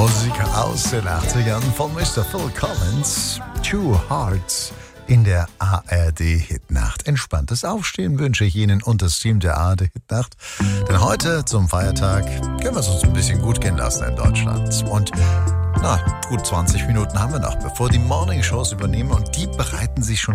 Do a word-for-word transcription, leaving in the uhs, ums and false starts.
Musik aus den achtzigern von Mister Phil Collins. Two Hearts in der A R D-Hitnacht. Entspanntes Aufstehen wünsche ich Ihnen und das Team der A R D-Hitnacht. Denn heute zum Feiertag können wir es uns ein bisschen gut gehen lassen in Deutschland. Und na, gut zwanzig Minuten haben wir noch, bevor die Morning-Shows übernehmen und die bereiten sich schon